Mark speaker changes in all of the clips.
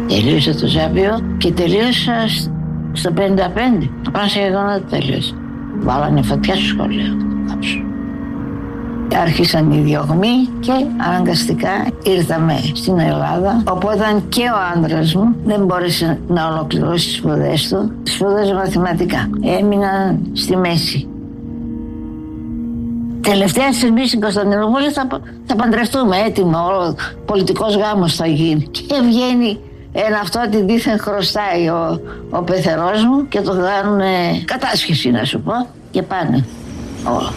Speaker 1: Τελείωσα το Ζάπιο και τελείωσα στο 55. Πάνω σε γεγονότα τελείωσα. Βάλανε φωτιά στο σχολείο. Άρχισαν οι διωγμοί και αναγκαστικά ήρθαμε στην Ελλάδα. Οπότε και ο άντρας μου δεν μπόρεσε να ολοκληρώσει τις σπουδές του. Σπουδές μαθηματικά. Έμειναν στη μέση. Τελευταία στιγμή στην Κωνσταντινούπολη θα παντρευτούμε. Έτοιμο, ο πολιτικός γάμος θα γίνει. Και βγαίνει ένα αυτό ότι δήθεν χρωστάει ο πεθερός μου και το κάνουν κατάσχεση, να σου πω, και πάνε όλα.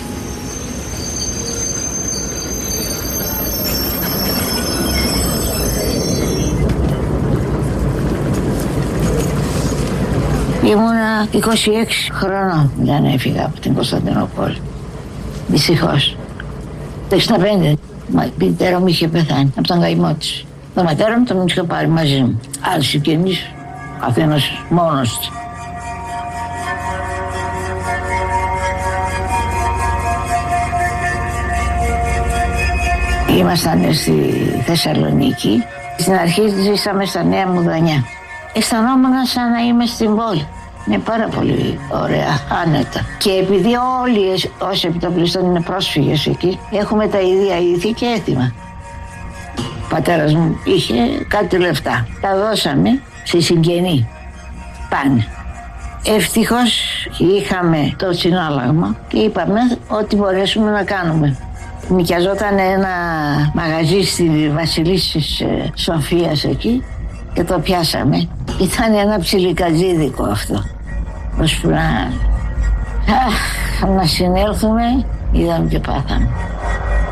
Speaker 1: Ήμουνα 26 χρονών όταν έφυγα από την Κωνσταντινούπολη. Δυστυχώς. Το 65 η μητέρα μου είχε πεθάνει από τον καημό της. Το πατέρα μου τον είχε πάρει μαζί μου. Άλλοι συγγενείς, καθένας μόνος του. Ήμασταν στη Θεσσαλονίκη. Στην αρχή ζήσαμε στα Νέα Μουδανιά. Αισθανόμουν σαν να είμαι στην πόλη. Είναι πάρα πολύ ωραία, άνετα. Και επειδή όλοι όσοι επιτοπλιστών είναι πρόσφυγες εκεί, έχουμε τα ίδια ήθη και έθιμα. Ο πατέρας μου είχε κάτι λεφτά. Τα δώσαμε στη συγγενή. Πάνε. Ευτυχώς είχαμε το συνάλλαγμα και είπαμε ό,τι μπορέσουμε να κάνουμε. Νοικιαζόταν ένα μαγαζί στη Βασιλίσσης Σοφίας εκεί και το πιάσαμε. Ήταν ένα ψιλικατζίδικο αυτό. Ώσπου να συνέλθουμε, είδαμε και πάθαμε.